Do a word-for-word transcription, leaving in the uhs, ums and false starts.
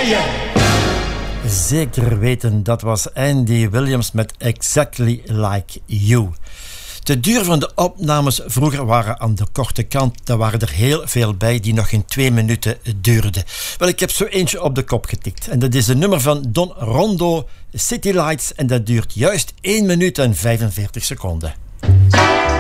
Turkije. Zeker weten, dat was Andy Williams met Exactly Like You. De duur van de opnames vroeger waren aan de korte kant. Daar waren er heel veel bij die nog geen twee minuten duurden. Wel, ik heb zo eentje op de kop getikt. En dat is een nummer van Don Rondo, City Lights. En dat duurt juist één minuut en vijfenveertig seconden.